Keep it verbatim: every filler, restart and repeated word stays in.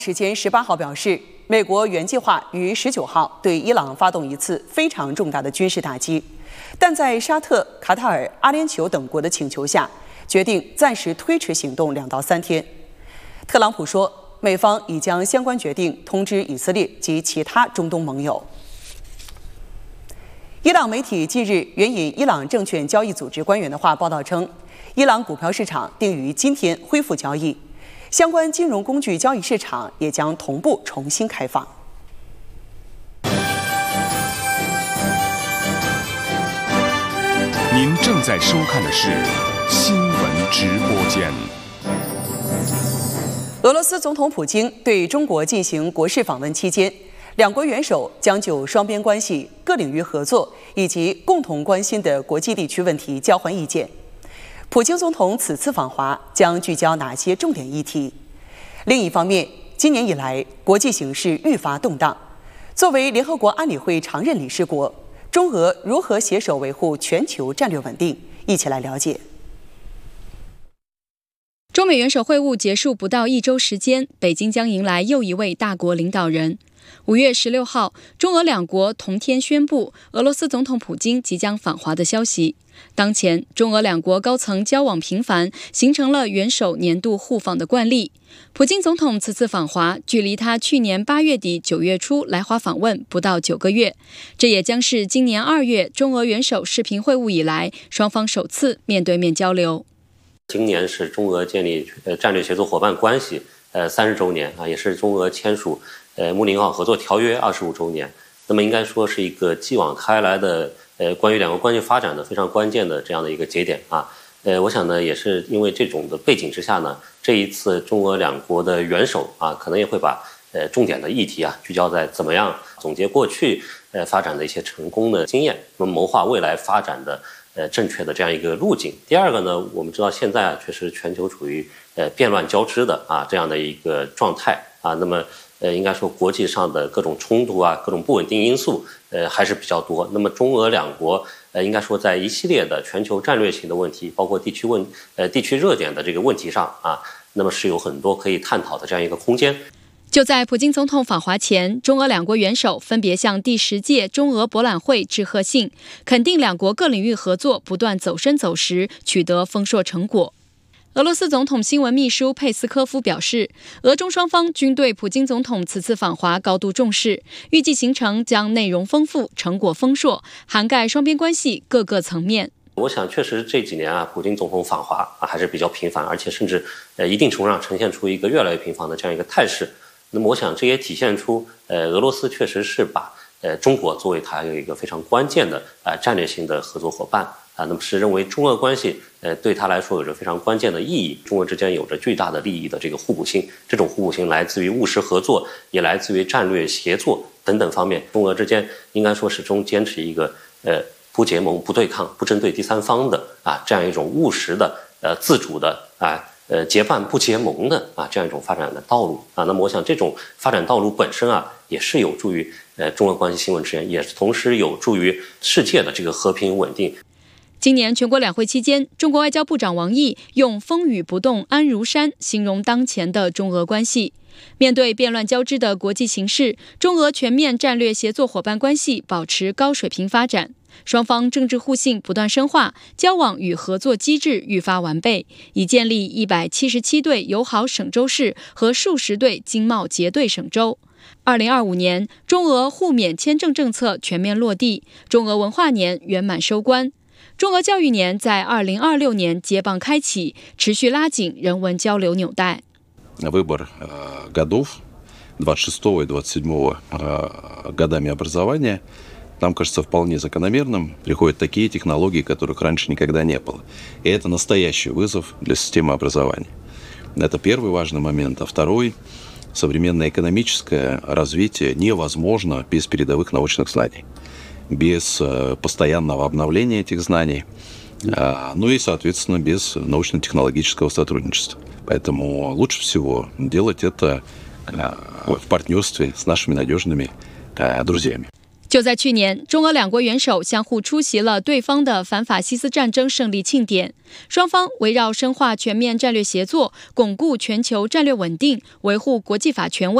时间十八号表示，美国原计划于十九号对伊朗发动一次非常重大的军事打击，但在沙特、卡塔尔、阿联酋等国的请求下，决定暂时推迟行动两到三天。特朗普说，美方已将相关决定通知以色列及其他中东盟友。伊朗媒体近日援引伊朗证券交易组织官员的话报道称，伊朗股票市场定于今天恢复交易，相关金融工具交易市场也将同步重新开放。 您正在收看的是新闻直播间。 俄罗斯总统普京对中国进行国事访问期间，两国元首将就双边关系、各领域合作以及共同关心的国际地区问题交换意见。普京总统此次访华将聚焦哪些重点议题？另一方面，今年以来国际形势愈发动荡。作为联合国安理会常任理事国，中俄如何携手维护全球战略稳定？一起来了解。 中美元首会晤结束不到一周时间，北京将迎来又一位大国领导人。五月十六号，中俄两国同天宣布俄罗斯总统普京即将访华的消息。当前，中俄两国高层交往频繁，形成了元首年度互访的惯例。普京总统此次访华，距离他去年八月底九月初来华访问不到九个月，这也将是今年二月中俄元首视频会晤以来，双方首次面对面交流。 今年是中俄建立呃战略协作伙伴关系呃三十周年啊，也是中俄签署呃睦邻友好合作条约二十五周年。那么应该说是一个继往开来的呃关于两国关系发展的非常关键的这样的一个节点啊。呃，我想呢，也是因为这种的背景之下呢，这一次中俄两国的元首啊，可能也会把呃重点的议题啊聚焦在怎么样总结过去呃发展的一些成功的经验，那么谋划未来发展的呃正确的这样一个路径。第二个呢，我们知道现在啊，确实全球处于呃变乱交织的啊这样的一个状态啊，那么呃应该说国际上的各种冲突啊，各种不稳定因素呃还是比较多。那么中俄两国呃应该说在一系列的全球战略性的问题，包括地区问呃地区热点的这个问题上啊，那么是有很多可以探讨的这样一个空间。 就在普京总统访华前，中俄两国元首分别向第十届中俄博览会致贺信，肯定两国各领域合作不断走深走实，取得丰硕成果。俄罗斯总统新闻秘书佩斯科夫表示，俄中双方均对普京总统此次访华高度重视，预计行程将内容丰富、成果丰硕，涵盖双边关系各个层面。 我想，确实这几年啊，普京总统访华啊还是比较频繁，而且甚至呃一定程度上呈现出一个越来越频繁的这样一个态势。那么，我想这也体现出呃俄罗斯确实是把呃中国作为它有一个非常关键的啊、呃、战略性的合作伙伴。啊，那么是认为中俄关系，呃，对他来说有着非常关键的意义。中俄之间有着巨大的利益的这个互补性，这种互补性来自于务实合作，也来自于战略协作等等方面。中俄之间应该说始终坚持一个呃不结盟、不对抗、不针对第三方的啊这样一种务实的、呃自主的啊呃结伴不结盟的啊这样一种发展的道路啊。那么我想这种发展道路本身啊，也是有助于呃中俄关系新闻之间，也同时有助于世界的这个和平稳定。 今年全国两会期间，中国外交部长王毅用风雨不动安如山形容当前的中俄关系。面对变乱交织的国际形势，中俄全面战略协作伙伴关系保持高水平发展，双方政治互信不断深化，交往与合作机制愈发完备，已建立一百七十七对友好省州市和数十对经贸结对省州。二零二五年，中俄互免签证政策全面落地，中俄文化年圆满收官。中俄教育年在二零二六年接棒开启，持续拉紧人文交流纽带。 Выбор годов двадцать шестого и двадцать седьмого годами образования нам кажется вполне закономерным. Приходят такие технологии, которых раньше никогда не было. И это настоящий вызов для системы образования. Это первый важный момент. А второй – современное экономическое развитие невозможно без передовых научных знаний, без постоянного обновления этих знаний, ну и, соответственно, без научно-технологического сотрудничества. Поэтому лучше всего делать это в партнерстве с нашими надежными друзьями. 就在去年，中俄两国元首相互出席了对方的反法西斯战争胜利庆典，双方围绕深化全面战略协作、巩固全球战略稳定、维护国际法权威